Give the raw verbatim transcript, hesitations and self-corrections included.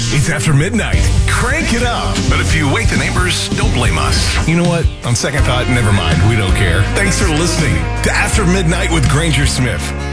It's after midnight. Crank it up. But if you wake the neighbors, don't blame us. You know what? On second thought, never mind. We don't care. Thanks for listening to After Midnight with Granger Smith.